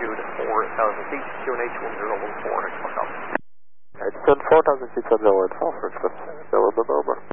altitude 4,000 feet, QNH 1014, next lookout. Edson 4,600 Alpha, November.